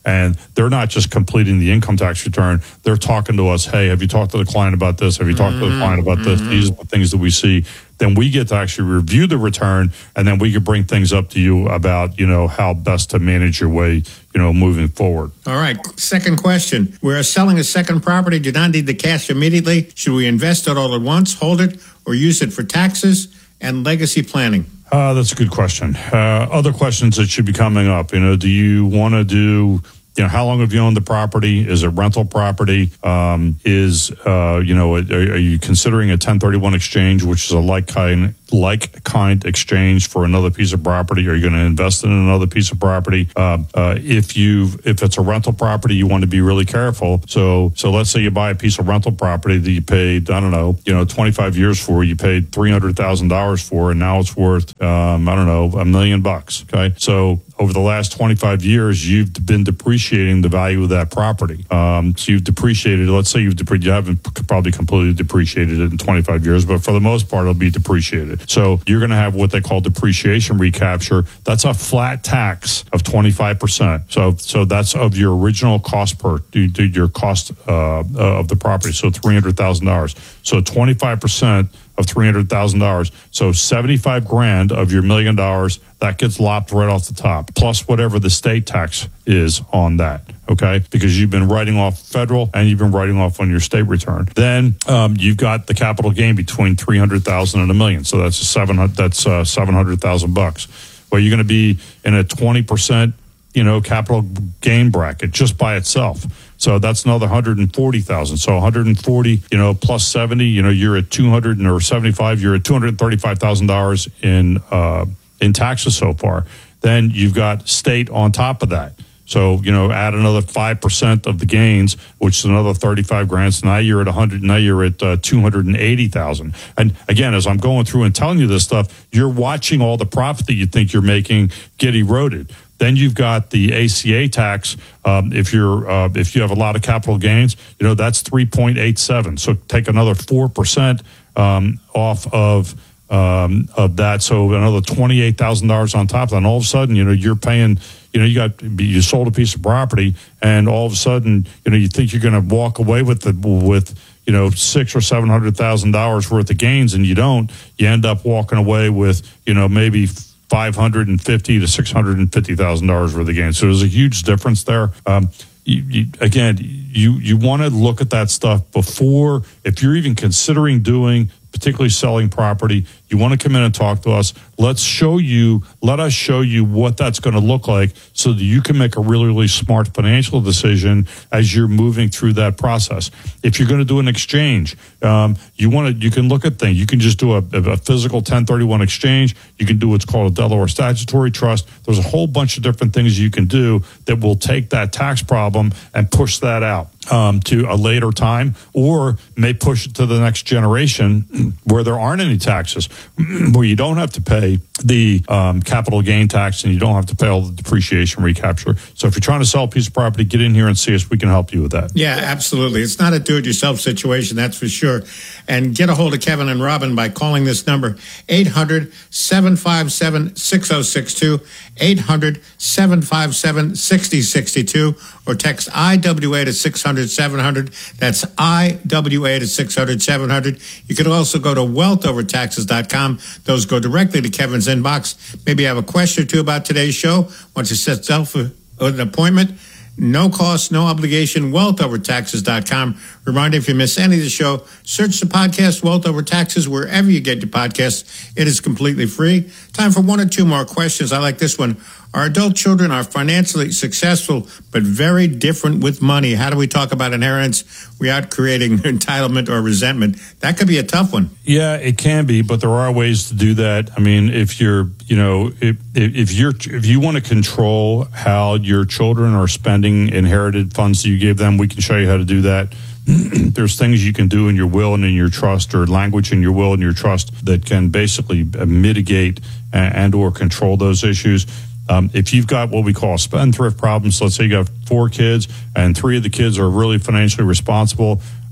and they're not just completing the income tax return. They're talking to us, hey, have you talked to the client about this? Have you talked mm-hmm. to the client about mm-hmm. this? These are the things that we see. Then we get to actually review the return, and then we can bring things up to you about, you know, how best to manage your way, you know, moving forward. All right. Second question. We're selling a second property, do not need the cash immediately. Should we invest it all at once, hold it, or use it for taxes and legacy planning? Uh, that's a good question. Uh, other questions that should be coming up, you know, do you want to do... You know, how long have you owned the property? Is it rental property? Um, is, uh, you know, are, are you considering a ten thirty-one exchange, which is a like kind, like kind exchange for another piece of property? Are you going to invest in another piece of property? Uh, uh, if you, if it's a rental property, you want to be really careful. So, so let's say you buy a piece of rental property that you paid, I don't know, you know, twenty-five years for, you paid three hundred thousand dollars for, and now it's worth, um, I don't know, a million bucks. Okay. So over the last twenty-five years, you've been depreciating the value of that property. Um, so you've depreciated, let's say you've depre- you haven't probably completely depreciated it in twenty-five years, but for the most part, it'll be depreciated. So you're going to have what they call depreciation recapture. That's a flat tax of twenty-five percent. So so that's of your original cost per, your cost uh, of the property. So three hundred thousand dollars. So twenty-five percent of three hundred thousand dollars. So seventy-five grand of your million dollars, that gets lopped right off the top, plus whatever the state tax is on that, okay? Because you've been writing off federal and you've been writing off on your state return. Then um, you've got the capital gain between three hundred thousand and a million. So that's a seven hundred, that's uh, seven hundred thousand bucks. Well, you're going to be in a twenty percent, you know, capital gain bracket just by itself. So that's another one hundred forty thousand. So one hundred forty, you know, plus seventy, you know, you're at two hundred or seventy-five, you're at two hundred thirty-five thousand dollars in uh, in taxes so far. Then you've got state on top of that. So, you know, add another five percent of the gains, which is another thirty-five grand. So now you're at one hundred, now you're at uh, two hundred eighty thousand. And again, as I'm going through and telling you this stuff, you're watching all the profit that you think you're making get eroded. Then you've got the A C A tax. Um, if you're uh, if you have a lot of capital gains, you know, that's three point eight seven. So take another four percent um, off of um, of that. So another twenty-eight thousand dollars on top of that. And all of a sudden, you know, you're paying, you know, you got, you sold a piece of property, and all of a sudden, you know, you think you're going to walk away with the, with, you know, six or seven hundred thousand dollars worth of gains, and you don't. You end up walking away with, you know, maybe five hundred and fifty to six hundred and fifty thousand dollars worth of gains. So there's a huge difference there. Um, you, you, again, you you want to look at that stuff before, if you're even considering doing, particularly selling property. You want to come in and talk to us. Let's show you, let us show you what that's going to look like so that you can make a really, really smart financial decision as you're moving through that process. If you're going to do an exchange, um, you want to, you can look at things. You can just do a, a physical ten thirty-one exchange. You can do what's called a Delaware statutory trust. There's a whole bunch of different things you can do that will take that tax problem and push that out um, to a later time, or may push it to the next generation where there aren't any taxes, where you don't have to pay the um, capital gain tax and you don't have to pay all the depreciation recapture. So if you're trying to sell a piece of property, get in here and see us. We can help you with that. Yeah, absolutely. It's not a do-it-yourself situation, that's for sure. And get a hold of Kevin and Robin by calling this number, eight hundred, seven five seven, six oh six two, eight hundred, seven five seven, six oh six two, or text I W A to six hundred, seven hundred. That's I W A to six hundred, seven hundred. You can also go to wealth over taxes dot com. Those go directly to Kevin's inbox. Maybe you have a question or two about today's show. Want to set yourself an appointment? No cost, no obligation, wealth over taxes dot com. Reminder, if you miss any of the show, search the podcast Wealth Over Taxes wherever you get your podcasts. It is completely free. Time for one or two more questions. I like this one. Our adult children are financially successful, but very different with money. How do we talk about inheritance without creating entitlement or resentment? That could be a tough one. Yeah, it can be, but there are ways to do that. I mean, if you're, you know, if if you're if you want to control how your children are spending inherited funds that you gave them, we can show you how to do that. There's things you can do in your will and in your trust, or language in your will and your trust, that can basically mitigate and or control those issues. Um, if you've got what we call spendthrift problems, let's say you got four kids and three of the kids are really financially responsible,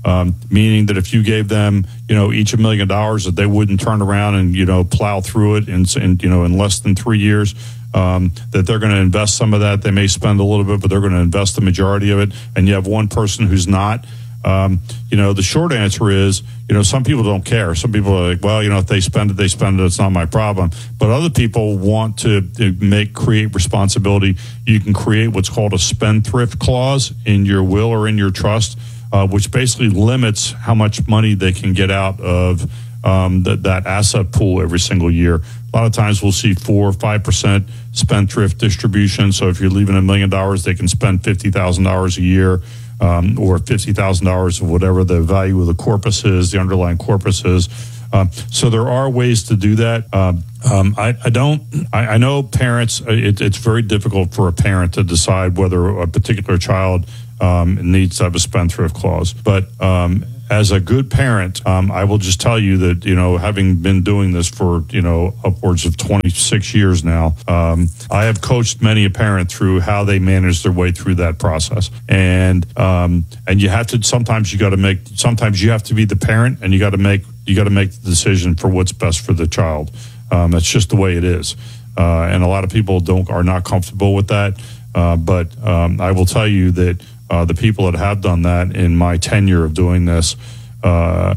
um, meaning that if you gave them, you know, each a million dollars, that they wouldn't turn around and, you know, plow through it in, in you know, in less than three years. Um, that they're going to invest some of that. They may spend a little bit, but they're going to invest the majority of it. And you have one person who's not. Um, you know, the short answer is, you know, some people don't care. Some people are like, well, you know, if they spend it, they spend it. It's not my problem. But other people want to make, create responsibility. You can create what's called a spendthrift clause in your will or in your trust, uh, which basically limits how much money they can get out of um, that, that asset pool every single year. A lot of times we'll see four or five percent spendthrift distribution. So if you're leaving a million dollars, they can spend fifty thousand dollars a year. Um, or fifty thousand dollars of whatever the value of the corpus is, the underlying corpus is. Um, so there are ways to do that. Um, um, I, I don't, I, I know parents, it, it's very difficult for a parent to decide whether a particular child um, needs to have a spendthrift clause. But um, as a good parent, um, I will just tell you that, you know, having been doing this for, you know, upwards of twenty-six years now, um, I have coached many a parent through how they manage their way through that process. And, um, and you have to, sometimes you got to make, sometimes you have to be the parent and you got to make, you got to make the decision for what's best for the child. Um, that's just the way it is. Uh, and a lot of people don't, are not comfortable with that. Uh, but, um, I will tell you that, Uh, the people that have done that in my tenure of doing this uh,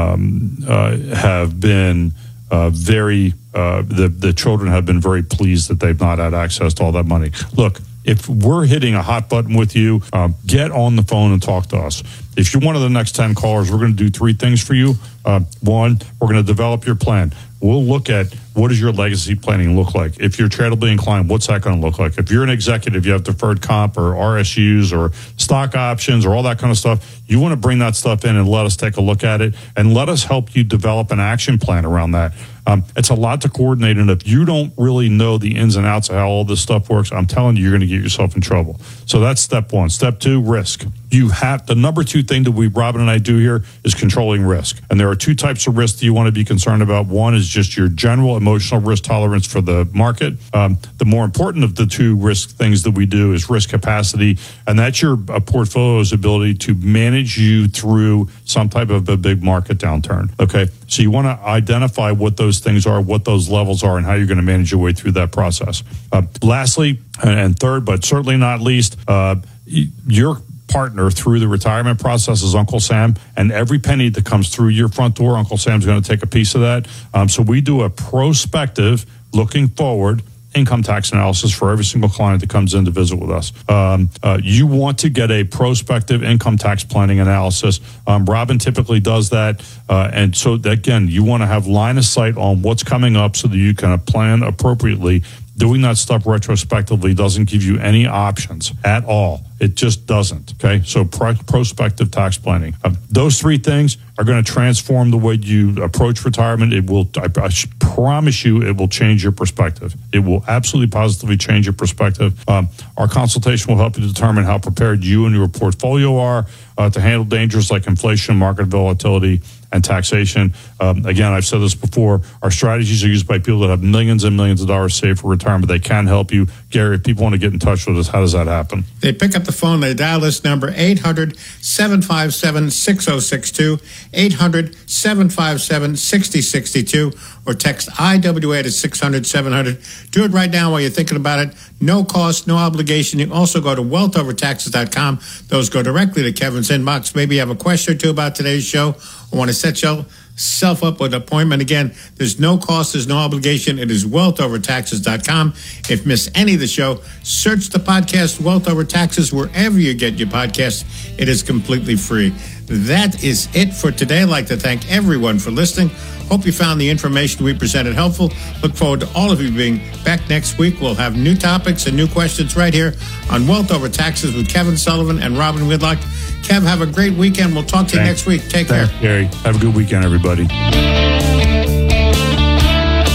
um, uh, have been uh, very, uh, the, the children have been very pleased that they've not had access to all that money. Look, if we're hitting a hot button with you, uh, get on the phone and talk to us. If you're one of the next ten callers, we're going to do three things for you. Uh, one, we're going to develop your plan. We'll look at what does your legacy planning look like. If you're charitably inclined, what's that going to look like? If you're an executive, you have deferred comp or R S Us or stock options or all that kind of stuff. You want to bring that stuff in and let us take a look at it and let us help you develop an action plan around that. Um, it's a lot to coordinate, and if you don't really know the ins and outs of how all this stuff works, I'm telling you, you're going to get yourself in trouble. So that's step one. Step two, risk. You have the number two thing that we, Robin and I, do here is controlling risk. And there are two types of risk that you want to be concerned about. One is just your general emotional risk tolerance for the market. Um, the more important of the two risk things that we do is risk capacity, and that's your uh, portfolio's ability to manage you through some type of a big market downturn. Okay, so you want to identify what those things are, what those levels are, and how you're going to manage your way through that process. Uh, lastly, and third, but certainly not least, uh, your partner through the retirement process is Uncle Sam, and every penny that comes through your front door, Uncle Sam's going to take a piece of that. Um, so we do a prospective, looking forward, income tax analysis for every single client that comes in to visit with us. Um, uh, you want to get a prospective income tax planning analysis. Um, Robin typically does that. Uh, and so, again, you want to have line of sight on what's coming up so that you can plan appropriately. Doing that stuff retrospectively doesn't give you any options at all. It just doesn't. Okay. So pro- prospective tax planning. Uh, those three things are going to transform the way you approach retirement. It will, I, I promise you, it will change your perspective. It will absolutely positively change your perspective. Um, our consultation will help you determine how prepared you and your portfolio are uh, to handle dangers like inflation, market volatility, and taxation. Um, again, I've said this before, our strategies are used by people that have millions and millions of dollars saved for retirement. They can help you. Gary, if people want to get in touch with us, how does that happen? They pick up the phone, they dial this number, eight hundred, seven five seven, six oh six two, eight hundred, seven five seven, six oh six two, or text I W A to six hundred, seven hundred. Do it right now while you're thinking about it. No cost, no obligation. You can also go to wealth over taxes dot com. Those go directly to Kevin's inbox. Maybe you have a question or two about today's show or want to set yourself up with an appointment. Again, there's no cost, there's no obligation. It is wealth over taxes dot com. If you miss any of the show, search the podcast Wealth Over Taxes wherever you get your podcasts. It is completely free. That is it for today. I'd like to thank everyone for listening. Hope you found the information we presented helpful. Look forward to all of you being back next week. We'll have new topics and new questions right here on Wealth Over Taxes with Kevin Sullivan and Robin Whitlock. Kev, have a great weekend. We'll talk to you Thanks. next week. Take Thanks, care. Gary. Have a good weekend, everybody.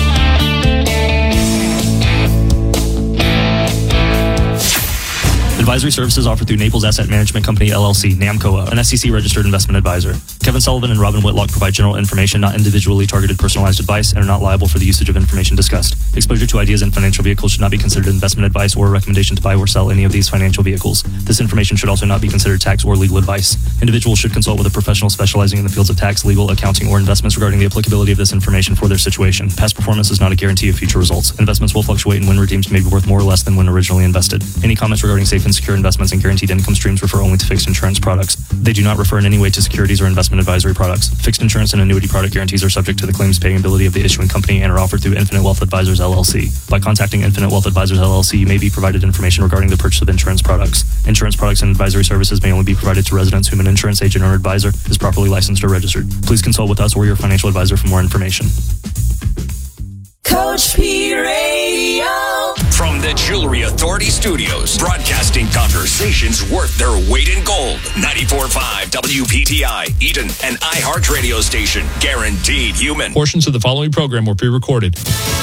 Advice Advisory services offered through Naples Asset Management Company, L L C, NAMCOA, an S E C-registered investment advisor. Kevin Sullivan and Robin Whitlock provide general information, not individually targeted personalized advice, and are not liable for the usage of information discussed. Exposure to ideas and financial vehicles should not be considered investment advice or a recommendation to buy or sell any of these financial vehicles. This information should also not be considered tax or legal advice. Individuals should consult with a professional specializing in the fields of tax, legal, accounting, or investments regarding the applicability of this information for their situation. Past performance is not a guarantee of future results. Investments will fluctuate, and when redeemed may be worth more or less than when originally invested. Any comments regarding safe and secure investments and guaranteed income streams refer only to fixed insurance products. They do not refer in any way to securities or investment advisory products. Fixed insurance and annuity product guarantees are subject to the claims paying ability of the issuing company and are offered through Infinite Wealth Advisors, L L C. By contacting Infinite Wealth Advisors, L L C, you may be provided information regarding the purchase of insurance products. Insurance products and advisory services may only be provided to residents whom an insurance agent or advisor is properly licensed or registered. Please consult with us or your financial advisor for more information. Coach P Radio. From the Jewelry Authority Studios, broadcasting conversations worth their weight in gold. ninety-four point five W P T I, Eden, an iHeart radio station. Guaranteed human. Portions of the following program were pre-recorded.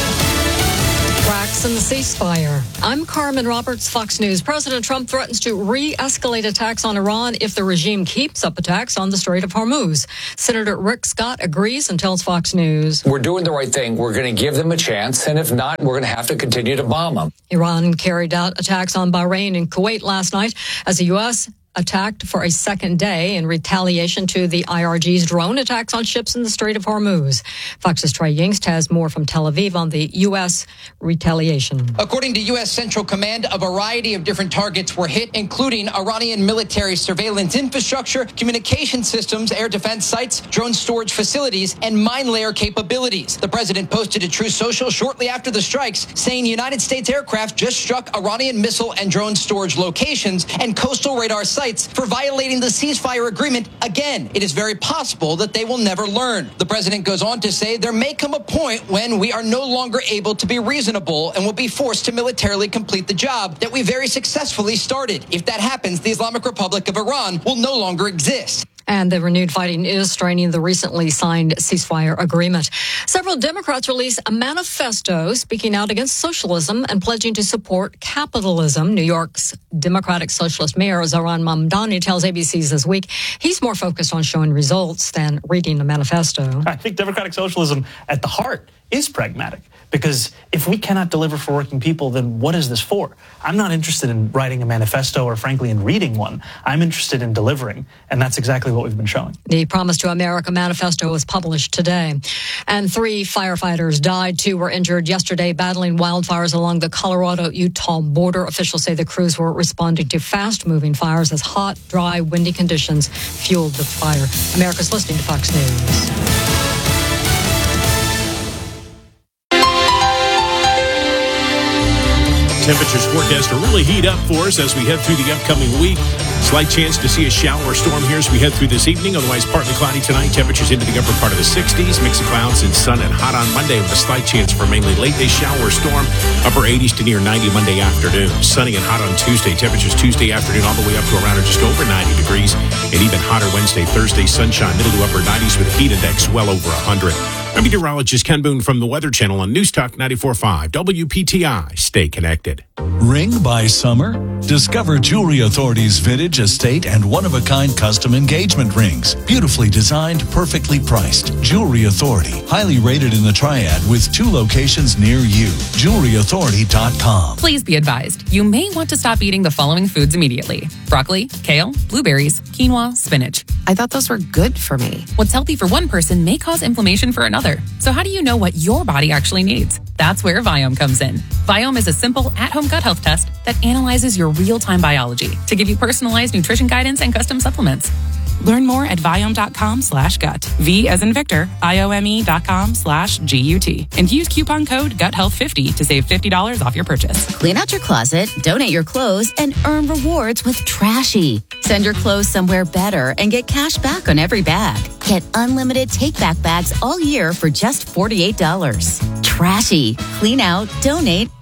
Cracks in the ceasefire. I'm Carmen Roberts, Fox News. President Trump threatens to re-escalate attacks on Iran if the regime keeps up attacks on the Strait of Hormuz. Senator Rick Scott agrees and tells Fox News. We're doing the right thing. We're going to give them a chance, and if not, we're going to have to continue to bomb them. Iran carried out attacks on Bahrain and Kuwait last night as the U S attacked for a second day in retaliation to the I R G's drone attacks on ships in the Strait of Hormuz. Fox's Trey Yingst has more from Tel Aviv on the U S retaliation. According to U S Central Command, a variety of different targets were hit, including Iranian military surveillance infrastructure, communication systems, air defense sites, drone storage facilities, and mine layer capabilities. The president posted a Truth Social shortly after the strikes, saying United States aircraft just struck Iranian missile and drone storage locations and coastal radar sites for violating the ceasefire agreement. Again, it is very possible that they will never learn. The president goes on to say there may come a point when we are no longer able to be reasonable and will be forced to militarily complete the job that we very successfully started. If that happens, the Islamic Republic of Iran will no longer exist. And the renewed fighting is straining the recently signed ceasefire agreement. Several Democrats released a manifesto speaking out against socialism and pledging to support capitalism. New York's Democratic Socialist Mayor Zohran Mamdani tells A B C's This Week he's more focused on showing results than reading the manifesto. I think democratic socialism at the heart is pragmatic, because if we cannot deliver for working people, then what is this for? I'm not interested in writing a manifesto or, frankly, in reading one. I'm interested in delivering, and that's exactly what we've been showing. The Promise to America manifesto was published today. And three firefighters died. Two were injured yesterday battling wildfires along the Colorado-Utah border. Officials say the crews were responding to fast-moving fires as hot, dry, windy conditions fueled the fire. America's listening to Fox News. Temperatures forecast to really heat up for us as we head through the upcoming week. Slight chance to see a shower or storm here as we head through this evening. Otherwise, partly cloudy tonight. Temperatures into the upper part of the sixties. Mix of clouds and sun and hot on Monday with a slight chance for mainly late day shower or storm. Upper eighties to near ninety Monday afternoon. Sunny and hot on Tuesday. Temperatures Tuesday afternoon all the way up to around or just over ninety degrees. And even hotter Wednesday, Thursday, sunshine, middle to upper nineties with a heat index well over one hundred. I'm meteorologist Ken Boone from the Weather Channel on News Talk ninety-four point five W P T I. Stay connected. Ring by summer? Discover Jewelry Authority's vintage, estate, and one-of-a-kind custom engagement rings. Beautifully designed, perfectly priced. Jewelry Authority. Highly rated in the Triad with two locations near you. jewelry authority dot com. Please be advised, you may want to stop eating the following foods immediately. Broccoli, kale, blueberries, quinoa, spinach. I thought those were good for me. What's healthy for one person may cause inflammation for another. So how do you know what your body actually needs? That's where Viome comes in. Viome is a simple at-home gut health test that analyzes your real-time biology to give you personalized nutrition guidance and custom supplements. Learn more at Viome.com slash gut. V as in Victor, I-O-M-E dot com slash G-U-T. And use coupon code gut health fifty to save fifty dollars off your purchase. Clean out your closet, donate your clothes, and earn rewards with Trashy. Send your clothes somewhere better and get cash back on every bag. Get unlimited take-back bags all year for just forty-eight dollars. Trashy. Clean out, donate,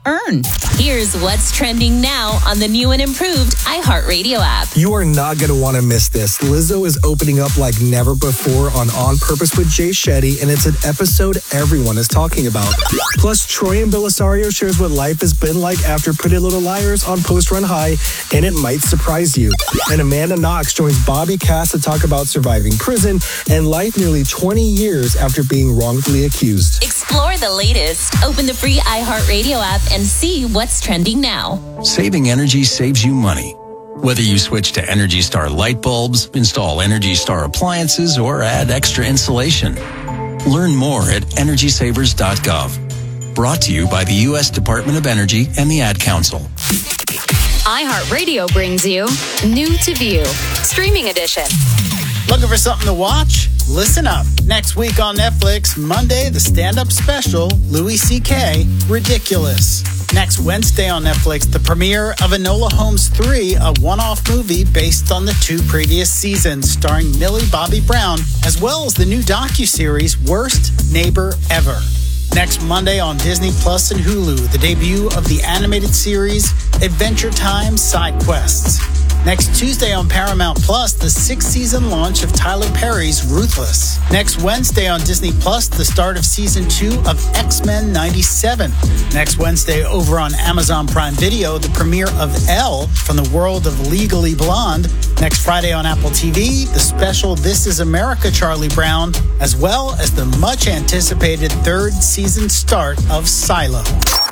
earn. Here's what's trending now on the new and improved iHeartRadio app. You are not going to want to miss this. Lizzo is opening up like never before on On Purpose with Jay Shetty, and it's an episode everyone is talking about. Plus, Troy and Belisario shares what life has been like after Pretty Little Liars on Post Run High, and it might surprise you. And Amanda Knox joins Bobby Cass to talk about surviving prison and life nearly twenty years after being wrongfully accused. Explore the latest. Open the free iHeartRadio app and see what's trending now. Saving energy saves you money. Whether you switch to Energy Star light bulbs, install Energy Star appliances, or add extra insulation. Learn more at energy savers dot gov. Brought to you by the U S Department of Energy and the Ad Council. iHeartRadio brings you New to View, Streaming Edition. Looking for something to watch? Listen up. Next week on Netflix, Monday, the stand-up special, Louis C K, Ridiculous. Next Wednesday on Netflix, the premiere of Enola Holmes three, a one-off movie based on the two previous seasons, starring Millie Bobby Brown, as well as the new docuseries Worst Neighbor Ever. Next Monday on Disney Plus and Hulu, the debut of the animated series Adventure Time Side Quests. Next Tuesday on Paramount Plus, the sixth season launch of Tyler Perry's Ruthless. Next Wednesday on Disney Plus, the start of season two of X-Men ninety-seven. Next Wednesday over on Amazon Prime Video, the premiere of Elle from the world of Legally Blonde. Next Friday on Apple T V, the special This Is America Charlie Brown, as well as the much anticipated third season start of Silo.